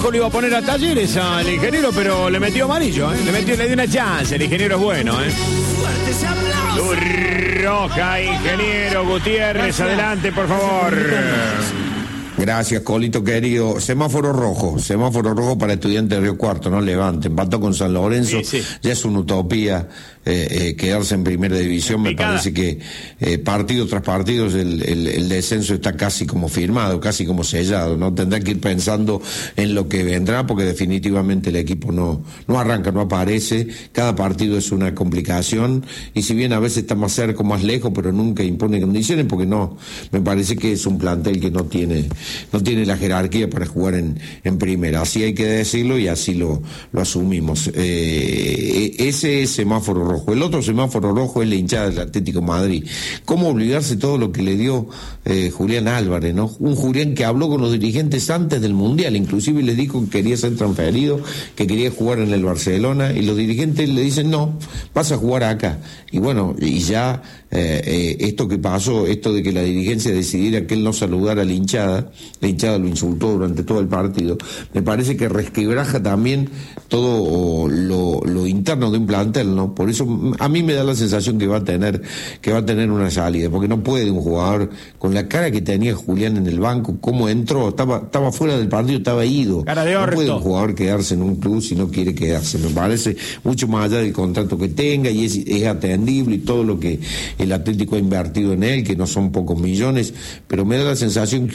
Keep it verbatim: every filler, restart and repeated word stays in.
rojo lo iba a poner a Talleres al ingeniero, pero le metió amarillo, ¿eh? Le metió, le dio una chance, el ingeniero es bueno, ¿eh? Luz roja, ingeniero Gutiérrez, adelante, por favor. Gracias, Colito querido. Semáforo rojo, semáforo rojo para Estudiantes de Río Cuarto, no Levante. Empató con San Lorenzo, sí, sí. Ya es una utopía eh, eh, quedarse en primera división. Me Picada. Parece que eh, partido tras partido el, el, el descenso está casi como firmado, casi como sellado. No tendrá que ir pensando en lo que vendrá, porque definitivamente el equipo no, no arranca, no aparece. Cada partido es una complicación, y si bien a veces está más cerca o más lejos, pero nunca impone condiciones, porque no, me parece que es un plantel que no tiene no tiene la jerarquía para jugar en, en primera. Así hay que decirlo y así lo, lo asumimos. Eh, ese es semáforo rojo. El otro semáforo rojo es la hinchada del Atlético de Madrid. ¿Cómo olvidarse todo lo que le dio eh, Julián Álvarez, ¿no? Un Julián que habló con los dirigentes antes del Mundial, inclusive les dijo que quería ser transferido, que quería jugar en el Barcelona, y los dirigentes le dicen, no, vas a jugar acá. Y bueno, y ya eh, eh, esto que pasó, esto de que la dirigencia decidiera que él no saludara a la hinchada, la hinchada lo insultó durante todo el partido, me parece que resquebraja también todo lo, lo interno de un plantel, ¿no? Por eso a mí me da la sensación que va a tener que va a tener una salida, porque no puede un jugador con la cara que tenía Julián en el banco, cómo entró, estaba estaba fuera del partido, estaba ido. Cara de orto. No puede un jugador quedarse en un club si no quiere quedarse, me parece, mucho más allá del contrato que tenga, y es, es atendible, y todo lo que el Atlético ha invertido en él, que no son pocos millones, pero me da la sensación que